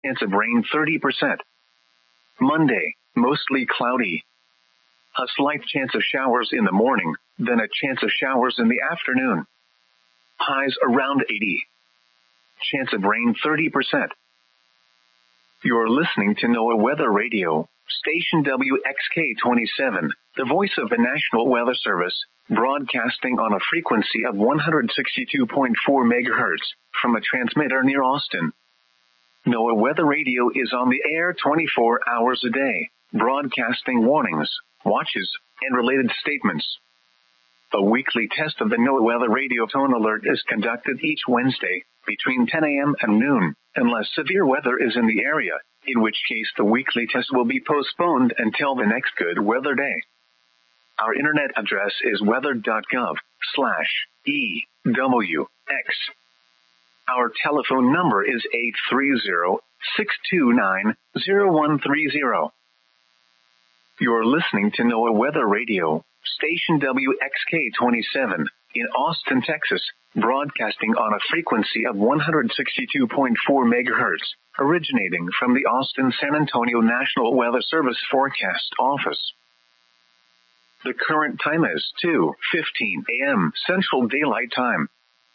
Chance of rain 30%. Monday, mostly cloudy. A slight chance of showers in the morning, then a chance of showers in the afternoon. Highs around 80. Chance of rain 30%. You're listening to NOAA Weather Radio, station WXK-27, the voice of the National Weather Service, broadcasting on a frequency of 162.4 megahertz from a transmitter near Austin. NOAA Weather Radio is on the air 24 hours a day, broadcasting warnings, watches, and related statements. A weekly test of the NOAA Weather Radio tone alert is conducted each Wednesday between 10 a.m. and noon, unless severe weather is in the area, in which case the weekly test will be postponed until the next good weather day. Our internet address is weather.gov/EWX. Our telephone number is 830-629-0130. You're listening to NOAA Weather Radio, station WXK-27 in Austin, Texas, broadcasting on a frequency of 162.4 megahertz, originating from the Austin-San Antonio National Weather Service Forecast Office. The current time is 2:15 a.m. Central Daylight Time.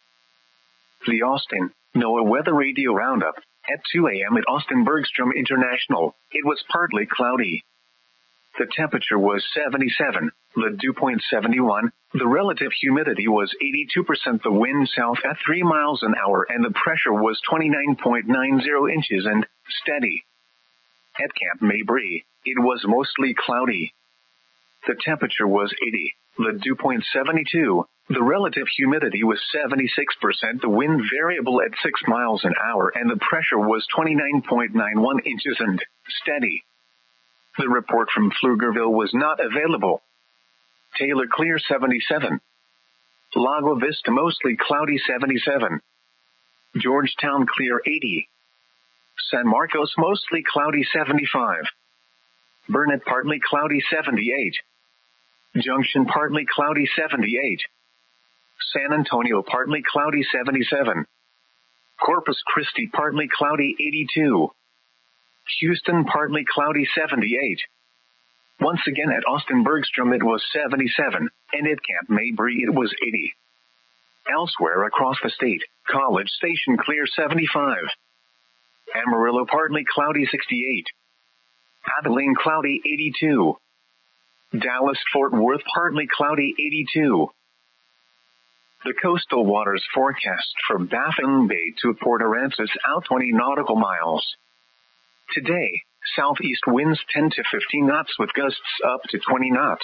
The Austin NOAA Weather Radio Roundup. At 2 a.m. at Austin Bergstrom International, it was partly cloudy. The temperature was 77, the dew point 71, the relative humidity was 82%, the wind south at 3 miles an hour, and the pressure was 29.90 inches and steady. At Camp Mabry, it was mostly cloudy. The temperature was 80, the dew point 72, the relative humidity was 76%, the wind variable at 6 miles an hour, and the pressure was 29.91 inches and steady. The report from Pflugerville was not available. Taylor clear 77. Lago Vista mostly cloudy 77. Georgetown clear 80. San Marcos mostly cloudy 75. Burnett partly cloudy 78. Junction partly cloudy 78. San Antonio partly cloudy 77. Corpus Christi partly cloudy 82. Houston partly cloudy 78. Once again at Austin Bergstrom it was 77, and at Camp Mabry it was 80. Elsewhere across the state, College Station clear 75. Amarillo partly cloudy 68. Abilene cloudy 82. Dallas Fort Worth partly cloudy 82. The coastal waters forecast from Baffin Bay to Port Aransas out 20 nautical miles. Today, southeast winds 10 to 15 knots with gusts up to 20 knots.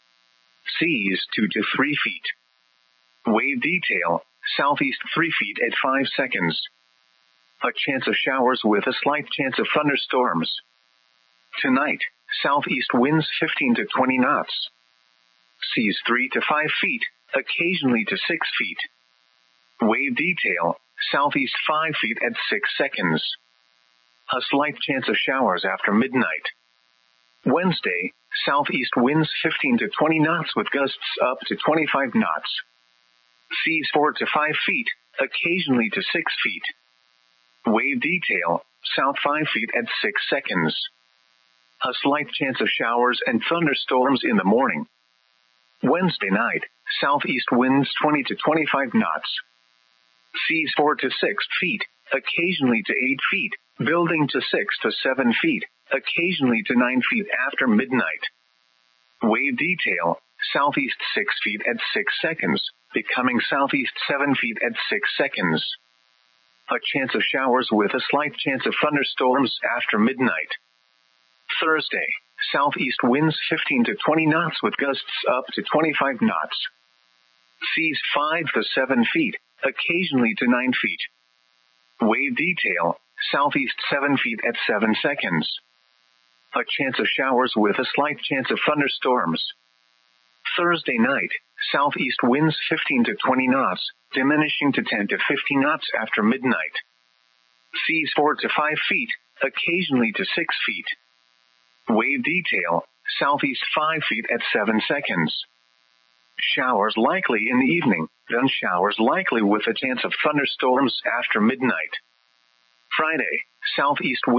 Seas 2 to 3 feet. Wave detail, southeast 3 feet at 5 seconds. A chance of showers with a slight chance of thunderstorms. Tonight, southeast winds 15 to 20 knots. Seas 3 to 5 feet, occasionally to 6 feet. Wave detail, southeast 5 feet at 6 seconds. A slight chance of showers after midnight. Wednesday, southeast winds 15 to 20 knots with gusts up to 25 knots. Seas 4 to 5 feet, occasionally to 6 feet. Wave detail, south 5 feet at 6 seconds. A slight chance of showers and thunderstorms in the morning. Wednesday night, southeast winds 20 to 25 knots. Seas 4 to 6 feet, occasionally to 8 feet, building to 6 to 7 feet, occasionally to 9 feet after midnight. Wave detail, southeast 6 feet at 6 seconds, becoming southeast 7 feet at 6 seconds. A chance of showers with a slight chance of thunderstorms after midnight. Thursday, southeast winds 15 to 20 knots with gusts up to 25 knots. Seas 5 to 7 feet, occasionally to 9 feet. Wave detail, southeast 7 feet at 7 seconds. A chance of showers with a slight chance of thunderstorms. Thursday night, southeast winds 15 to 20 knots, diminishing to 10 to 15 knots after midnight. Seas 4 to 5 feet, occasionally to 6 feet. Wave detail, southeast 5 feet at 7 seconds. Showers likely in the evening, then showers likely with a chance of thunderstorms after midnight. Friday, southeast